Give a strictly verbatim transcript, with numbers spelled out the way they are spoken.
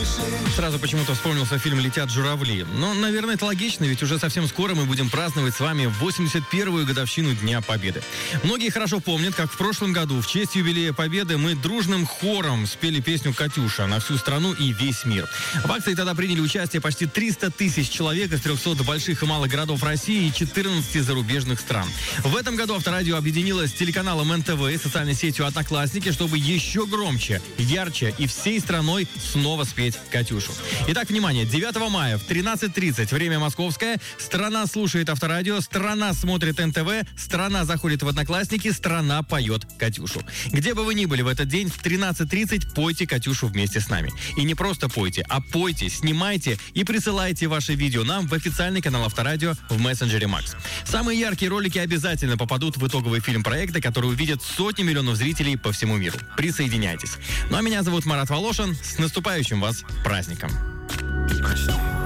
Сразу почему-то вспомнился фильм «Летят журавли». Но, наверное, это логично, ведь уже совсем скоро мы будем праздновать с вами восемьдесят первую годовщину Дня Победы. Многие хорошо помнят, как в прошлом году в честь юбилея Победы мы дружным хором спели песню «Катюша» на всю страну и весь мир. В акции тогда приняли участие почти триста тысяч человек из трехсот больших и малых городов России и четырнадцати зарубежных стран. В этом году Авторадио объединилось с телеканалом эн тэ вэ и социальной сетью «Одноклассники», чтобы еще громче, ярче и всей страной снова спеть «Катюшу». Итак, внимание, девятого мая в тринадцать тридцать, время московское, страна слушает Авторадио, страна смотрит эн тэ вэ, страна заходит в Одноклассники, страна поет «Катюшу». Где бы вы ни были в этот день, в тринадцать тридцать пойте «Катюшу» вместе с нами. И не просто пойте, а пойте, снимайте и присылайте ваши видео нам в официальный канал Авторадио в мессенджере Макс. Самые яркие ролики обязательно попадут в итоговый фильм проекта, который увидят сотни миллионов зрителей по всему миру. Присоединяйтесь. Ну а меня зовут Марат Волошин. С наступающим вас праздником! Прости.